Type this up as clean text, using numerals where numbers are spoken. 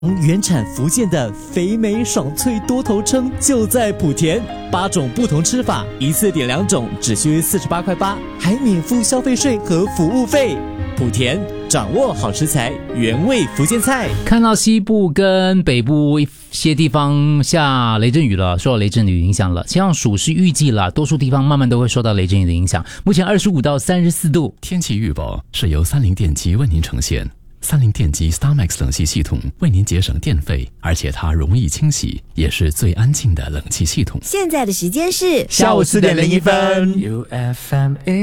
原产福建的肥美爽脆多头称就在莆田，8种不同吃法，一次点2种，只需48块8，还免付消费税和服务费。莆田，掌握好食材，原味福建菜。 看到西部跟北部一些地方下雷阵雨了，受到雷阵雨影响了。气象署是预计了，多数地方慢慢都会受到雷阵雨的影响。目前25到34度。 天气预报是由三菱电机为您呈现。三菱电机 StarMax 冷气系统为您节省电费，而且它容易清洗，也是最安静的冷气系统。 现在的时间是下午4点01分。